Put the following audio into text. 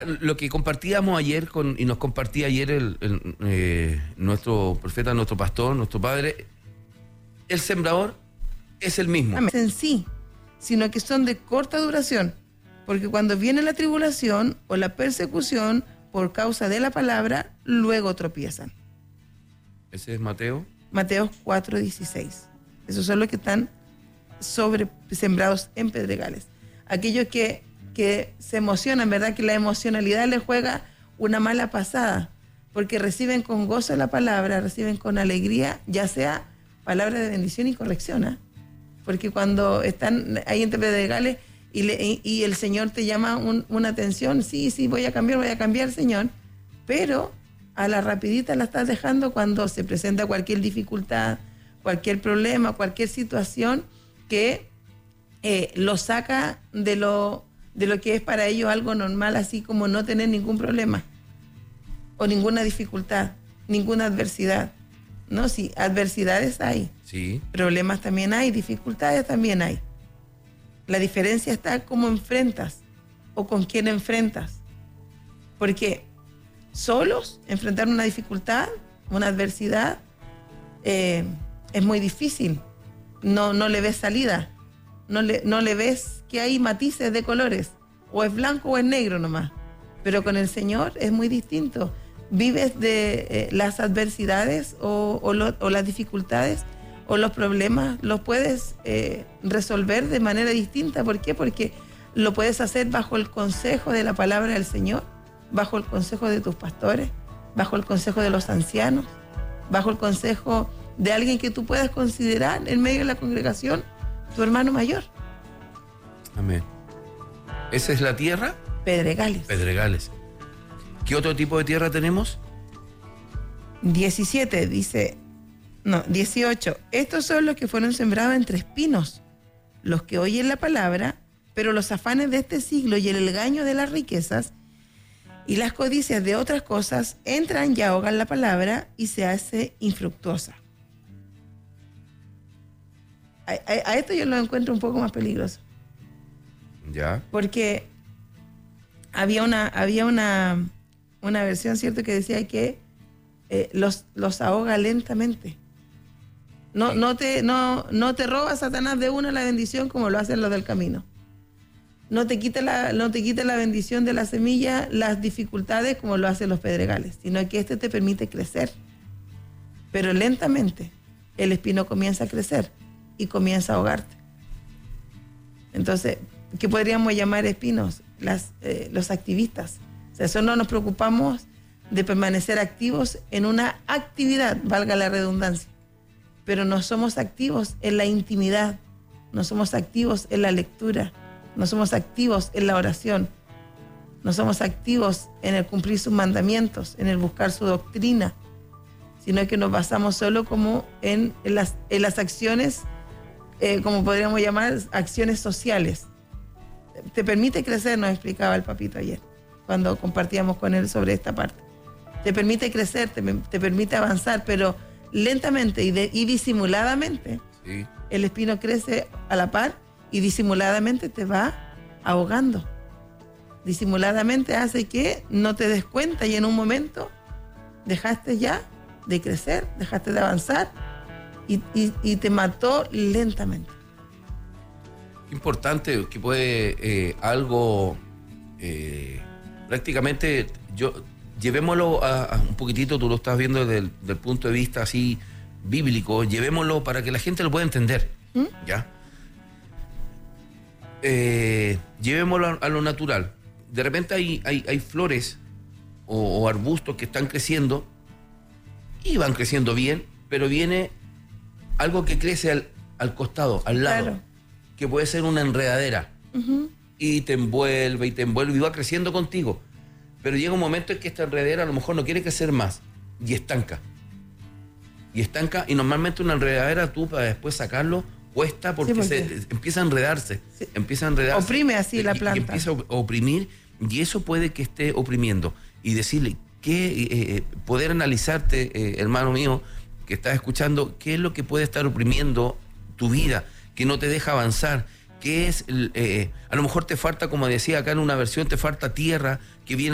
Lo que compartíamos ayer y nos compartía ayer nuestro profeta, nuestro pastor, nuestro padre, el sembrador es el mismo. En sí, sino que son de corta duración, porque cuando viene la tribulación o la persecución por causa de la palabra, luego tropiezan. Ese es Mateo. Mateo 4:16. Esos son los que están sembrados en pedregales. Aquellos que se emocionan, ¿verdad? Que la emocionalidad les juega una mala pasada, porque reciben con gozo la palabra, reciben con alegría, ya sea palabra de bendición y corrección, ¿eh? Porque cuando están ahí entre pedregales y el Señor te llama una atención, sí, voy a cambiar, Señor, pero a la rapidita la estás dejando cuando se presenta cualquier dificultad, cualquier problema, cualquier situación que lo saca de lo que es para ellos algo normal, así como no tener ningún problema o ninguna dificultad, ninguna adversidad. No, sí, adversidades hay, sí, problemas también hay, dificultades también hay. La diferencia está cómo enfrentas o con quién enfrentas. Porque solos enfrentar una dificultad, una adversidad, es muy difícil. No le ves salida. No le ves que hay matices de colores. O es blanco o es negro nomás. Pero con el Señor es muy distinto. Vives de las adversidades o las dificultades o los problemas, los puedes resolver de manera distinta. ¿Por qué? Porque lo puedes hacer bajo el consejo de la palabra del Señor, bajo el consejo de tus pastores, bajo el consejo de los ancianos, bajo el consejo de alguien que tú puedas considerar en medio de la congregación tu hermano mayor. Amén. ¿Esa es la tierra? Pedregales. Pedregales. ¿Qué otro tipo de tierra tenemos? 18. Estos son los que fueron sembrados entre espinos, los que oyen la palabra, pero los afanes de este siglo y el engaño de las riquezas y las codicias de otras cosas entran y ahogan la palabra y se hace infructuosa. A esto yo lo encuentro un poco más peligroso. Ya. Porque había una versión, ¿cierto?, que decía que los ahoga lentamente. No te roba Satanás de una la bendición como lo hacen los del camino. No te quita la bendición de la semilla, las dificultades como lo hacen los pedregales, sino que te permite crecer. Pero lentamente el espino comienza a crecer y comienza a ahogarte. Entonces, ¿qué podríamos llamar espinos? Los activistas. O sea, eso no nos preocupamos de permanecer activos en una actividad, valga la redundancia, pero no somos activos en la intimidad, no somos activos en la lectura, no somos activos en la oración, no somos activos en el cumplir sus mandamientos, en el buscar su doctrina, sino que nos basamos solo como en las acciones, como podríamos llamar, acciones sociales. Te permite crecer, nos explicaba el papito ayer, cuando compartíamos con él sobre esta parte. Te permite crecer, te permite avanzar, pero lentamente y disimuladamente. Sí. El espino crece a la par y disimuladamente te va ahogando. Disimuladamente hace que no te des cuenta y en un momento dejaste ya de crecer, dejaste de avanzar y te mató lentamente. Importante que puede algo prácticamente llevémoslo a un poquitito, tú lo estás viendo desde el punto de vista así bíblico, llevémoslo para que la gente lo pueda entender. ¿Ya? Llevémoslo a lo natural. De repente hay flores o arbustos que están creciendo y van creciendo bien, pero viene algo que crece al costado, al lado. Claro. Que puede ser una enredadera, y te envuelve y va creciendo contigo. Pero llega un momento en que esta enredadera a lo mejor no quiere crecer más y estanca. Y normalmente una enredadera tú para después sacarlo cuesta porque empieza a enredarse. Sí. Oprime así la planta. Y empieza a oprimir y eso puede que esté oprimiendo. Y decirle, poder analizarte, hermano mío, que estás escuchando, qué es lo que puede estar oprimiendo tu vida, que no te deja avanzar, que es, a lo mejor te falta, como decía acá en una versión, te falta tierra, que viene